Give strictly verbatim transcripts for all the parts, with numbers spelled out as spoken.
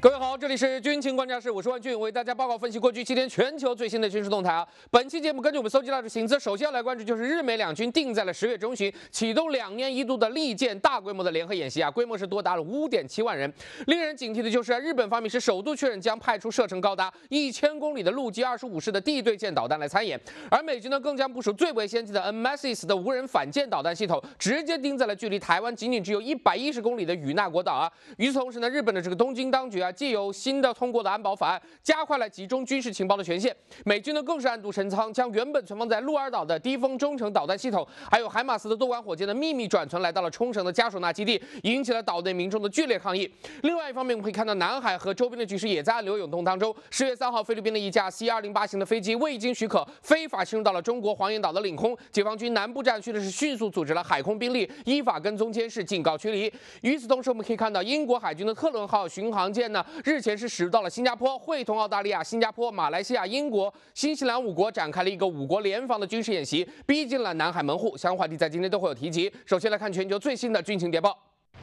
各位好，这里是军情观察室，我是万俊，为大家报告分析过去七天全球最新的军事动态啊。本期节目根据我们搜集到的信息，首先要来关注就是日美两军定在了十月中旬启动两年一度的利剑大规模的联合演习啊，规模是多达了五点七万人。令人警惕的就是啊，日本方面是首度确认将派出射程高达一千公里的陆基二十五式的地对舰导弹来参演，而美军呢更将部署最为先进的 N M S I S 的无人反舰导弹系统，直接盯在了距离台湾仅仅只有一百一十公里的与那国岛啊。与此同时呢，日本的这个东京当局啊，借由新的通过的安保法案，加快了集中军事情报的权限。美军呢更是暗度陈仓，将原本存放在鹿儿岛的低风中程导弹系统，还有海马斯的多管火箭的秘密转存来到了冲绳的加索纳基地，引起了岛内民众的剧烈抗议。另外一方面，我们可以看到南海和周边的局势也在暗流涌动当中。十月三号，菲律宾的一架 C 二零八型的飞机未经许可非法侵入到了中国黄岩岛的领空，解放军南部战区呢是迅速组织了海空兵力，依法跟踪监视，警告驱离。与此同时，我们可以看到英国海军的特伦号巡航舰呢，日前是驶入到了新加坡，会同澳大利亚、新加坡、马来西亚、英国、新西兰五国展开了一个五国联防的军事演习，逼近了南海门户。相关话题在今天都会有提及。首先来看全球最新的军情谍报。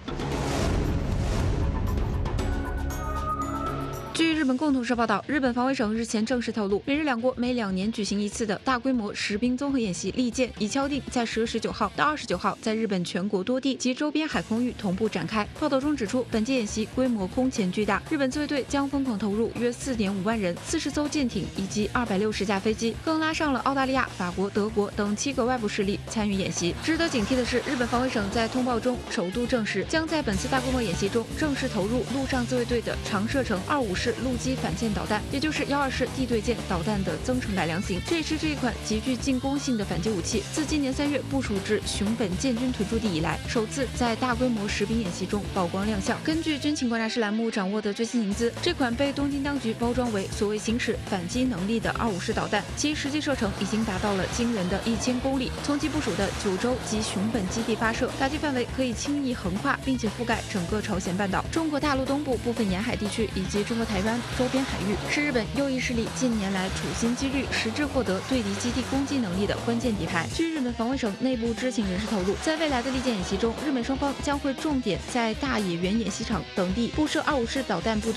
据日本共同社报道，日本防卫省日前正式透露，美日两国每两年举行一次的大规模实兵综合演习利剑已敲定在十月十九号到二十九号在日本全国多地及周边海空域同步展开。报道中指出，本届演习规模空前巨大，日本自卫队将疯狂投入约四点五万人、四十艘舰艇以及二百六十架飞机，更拉上了澳大利亚、法国、德国等七个外部势力参与演习。值得警惕的是，日本防卫省在通报中首度证实，将在本次大规模演习中正式投入陆上自卫队的长射程二五式陆基反舰导弹，也就是幺二式地对舰导弹的增程改良型。这也是这一款极具进攻性的反击武器自今年三月部署至熊本建军屯驻地以来，首次在大规模实兵演习中曝光亮相。根据军情观察室栏目掌握的最新情资，这款被东京当局包装为所谓行使反击能力的二五式导弹，其实际射程已经达到了惊人的一千公里。从其部署的九州及熊本基地发射，打击范围可以轻易横跨并且覆盖整个朝鲜半岛、中国大陆东部部分沿海地区以及中国台湾周边海域，是日本右翼势力近年来处心积虑实质获得对敌基地攻击能力的关键底牌。据日本防卫省内部知情人士透露，在未来的利剑演习中，日美双方将会重点在大野原演习场等地布设二五式导弹部队。